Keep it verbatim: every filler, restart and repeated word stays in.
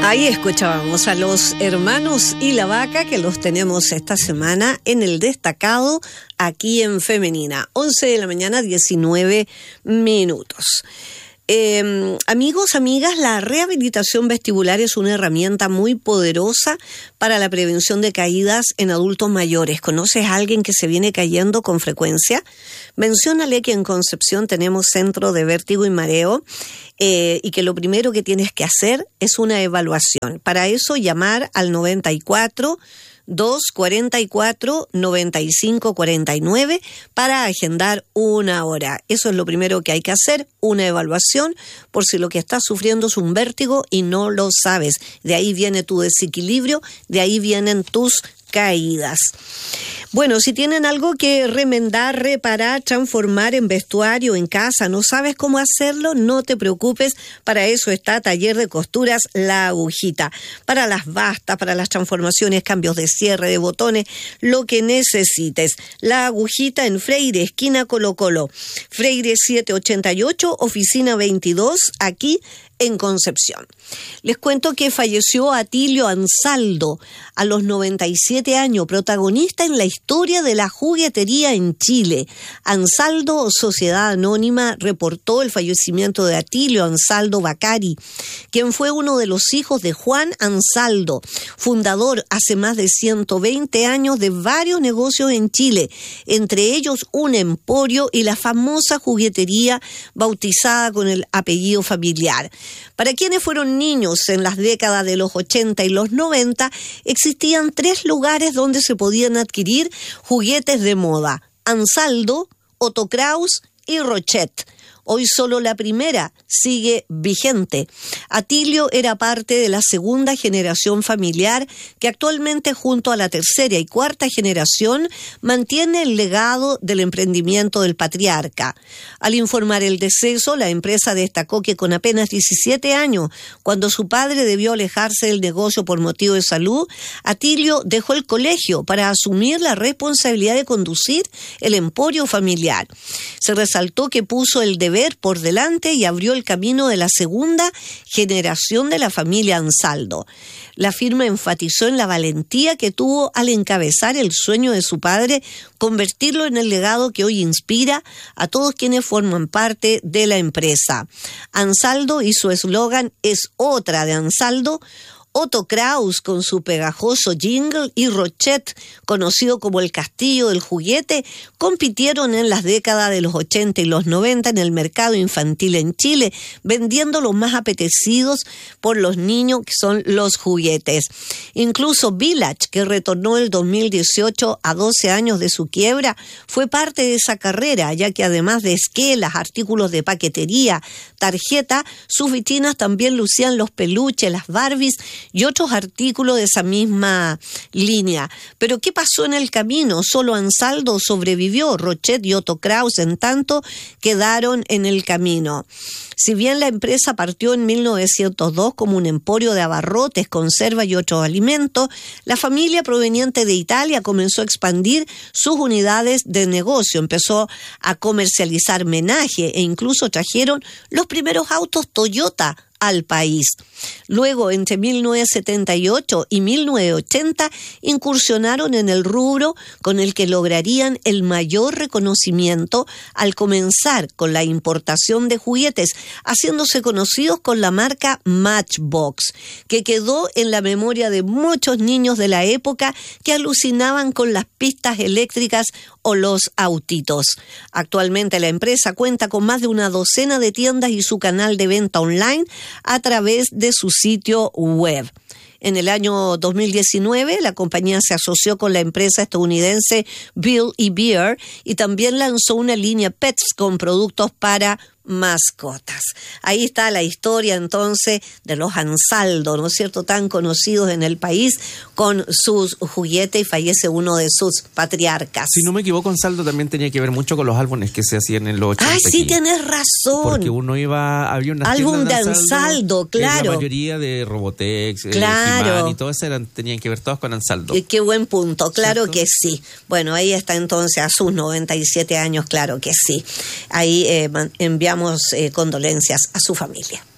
Ahí escuchábamos a los hermanos y la vaca, que los tenemos esta semana en el destacado aquí en Femenina. once de la mañana, diecinueve minutos. Eh, amigos, amigas, la rehabilitación vestibular es una herramienta muy poderosa para la prevención de caídas en adultos mayores. ¿Conoces a alguien que se viene cayendo con frecuencia? Menciónale que en Concepción tenemos centro de vértigo y mareo eh, y que lo primero que tienes que hacer es una evaluación. Para eso, llamar al noventa y cuatro, dos cuarenta y cuatro, noventa y cinco cuarenta y nueve para agendar una hora. Eso es lo primero que hay que hacer, una evaluación, por si lo que estás sufriendo es un vértigo y no lo sabes. De ahí viene tu desequilibrio, de ahí vienen tus caídas. Bueno, si tienen algo que remendar, reparar, transformar en vestuario, en casa, no sabes cómo hacerlo, no te preocupes, para eso está Taller de Costuras La Agujita. Para las bastas, para las transformaciones, cambios de cierre, de botones, lo que necesites. La Agujita en Freire, esquina Colo Colo. Freire setecientos ochenta y ocho, oficina veintidós, aquí en Concepción. Les cuento que falleció Atilio Ansaldo a los noventa y siete años, protagonista en la historia de la juguetería en Chile. Ansaldo, Sociedad Anónima, reportó el fallecimiento de Atilio Ansaldo Bacari, quien fue uno de los hijos de Juan Ansaldo, fundador hace más de ciento veinte años de varios negocios en Chile, entre ellos un emporio y la famosa juguetería bautizada con el apellido familiar. Para quienes fueron niños en las décadas de los ochenta y los noventa, existían tres lugares donde se podían adquirir juguetes de moda: Ansaldo, Otto Kraus y Rochet. Hoy solo la primera sigue vigente. Atilio era parte de la segunda generación familiar que actualmente, junto a la tercera y cuarta generación, mantiene el legado del emprendimiento del patriarca. Al informar el deceso, la empresa destacó que con apenas diecisiete años, cuando su padre debió alejarse del negocio por motivo de salud, Atilio dejó el colegio para asumir la responsabilidad de conducir el emporio familiar. Se resaltó que puso el deber por delante y abrió el camino de la segunda generación de la familia Ansaldo. La firma enfatizó en la valentía que tuvo al encabezar el sueño de su padre, convertirlo en el legado que hoy inspira a todos quienes forman parte de la empresa. Ansaldo y su eslogan es otra de Ansaldo. Otto Kraus con su pegajoso jingle y Rochet, conocido como el Castillo del Juguete, compitieron en las décadas de los ochenta y los noventa en el mercado infantil en Chile, vendiendo los más apetecidos por los niños, que son los juguetes. Incluso Village, que retornó el dos mil dieciocho a doce años de su quiebra, fue parte de esa carrera, ya que además de esquelas, artículos de paquetería, tarjeta, sus vitrinas también lucían los peluches, las Barbies y otros artículos de esa misma línea. Pero ¿qué pasó en el camino? Solo Ansaldo sobrevivió. Rochet y Otto Kraus, en tanto, quedaron en el camino. Si bien la empresa partió en mil novecientos dos como un emporio de abarrotes, conserva y otros alimentos, la familia proveniente de Italia comenzó a expandir sus unidades de negocio, empezó a comercializar menaje e incluso trajeron los primeros autos Toyota al país. Luego, entre mil novecientos setenta y ocho y mil novecientos ochenta, incursionaron en el rubro con el que lograrían el mayor reconocimiento al comenzar con la importación de juguetes, haciéndose conocidos con la marca Matchbox, que quedó en la memoria de muchos niños de la época que alucinaban con las pistas eléctricas o los autitos. Actualmente la empresa cuenta con más de una docena de tiendas y su canal de venta online a través de su sitio web. En el año dos mil diecinueve, la compañía se asoció con la empresa estadounidense Bill y Bear y también lanzó una línea Pets con productos para mascotas. Ahí está la historia entonces de los Ansaldo, ¿no es cierto?, tan conocidos en el país con sus juguetes, y fallece uno de sus patriarcas. Si no me equivoco, Ansaldo también tenía que ver mucho con los álbumes que se hacían en los ochenta. Ah, sí, tienes razón. Porque uno iba, había unas álbum tiendas de Ansaldo, Ansaldo, claro. La mayoría de Robotex, claro. eh, He-Man y todas eran, tenían que ver todas con Ansaldo. Y qué buen punto, claro, ¿cierto? Que sí. Bueno, ahí está entonces a sus noventa y siete años, claro que sí. Ahí eh, enviamos eh, condolencias a su familia.